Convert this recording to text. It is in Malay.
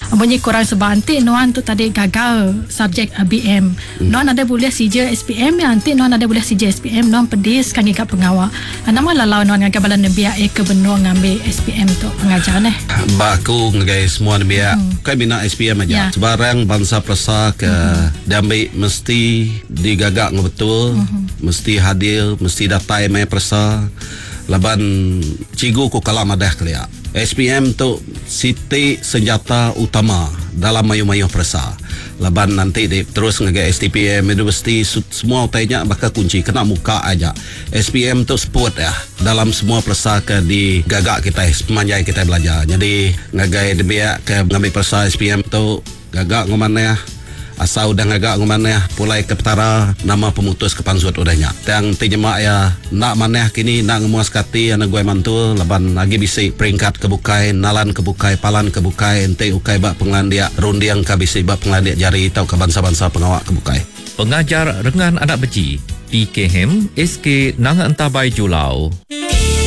Bunyi korang sebab nanti Nuan tu tadi gagal subjek BM. Nuan ada boleh CJ SPM yang nanti Nuan ada boleh CJ SPM Nuan pedis kan ngikap pengawal. Nama lalau Nuan ngagal balan biak ke benua ngambil SPM tu pengajar ni. Baku ngagai semua biak. Kai minat SPM aja. Sebarang bangsa persa ke diambil mesti digagak betul, mesti hadir, mesti datai mai persa. Laban cigu ku kalam adah kelia. SPM tu siti senjata utama dalam mayu-mayu persa. Laban nanti terus ngagai STPM universiti semua utainya bakal kunci kena muka aja. SPM tu support ya dalam semua persa ke di gagak kita semanjai kita belajar. Jadi ngagai debiak ke ngambil persa SPM tu gagak ngomane ya. Asal udah ngagak ngomane pulai ke petara nama pemutus ke pansut udahnya. Yang tinjemak ya nak maneh kini nak ngemuas kati anak gue mantul laban lagi bisi peringkat kebukai nalan kebukai palan kebukai ente ukai bak penglandia rundiang ka bisi bak penglandia jari tau ke bangsa-bangsa pengawak kebukai. Pengajar rengan anak beci PKM SK Nang Entabai Julau.